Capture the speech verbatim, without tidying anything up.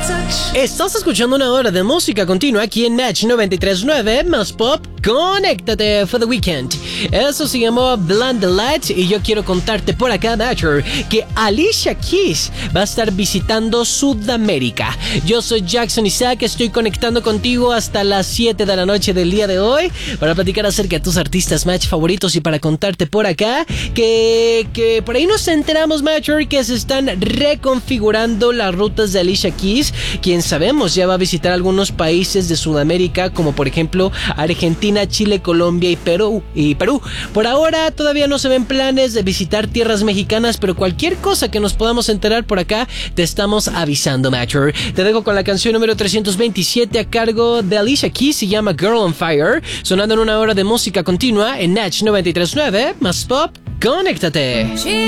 Estás escuchando una hora de música continua aquí en Match noventa y tres punto nueve más Pop. Conéctate for the weekend. Eso se llamó Blind Delight y yo quiero contarte por acá, Matcher, que Alicia Keys va a estar visitando Sudamérica. Yo soy Jackson Isaac, estoy conectando contigo hasta las siete de la noche del día de hoy para platicar acerca de tus artistas Match favoritos y para contarte por acá que, que por ahí nos enteramos, Matcher, que se están reconfigurando las rutas de Alicia Keys, quien sabemos ya va a visitar algunos países de Sudamérica como por ejemplo Argentina, Chile, Colombia y Perú, y Perú. Por ahora todavía no se ven planes de visitar tierras mexicanas, pero cualquier cosa que nos podamos enterar por acá te estamos avisando, Matcher. Te dejo con la canción número trescientos veintisiete a cargo de Alicia Keys, se llama Girl on Fire, sonando en una hora de música continua en Natch noventa y tres punto nueve más Pop. Conéctate.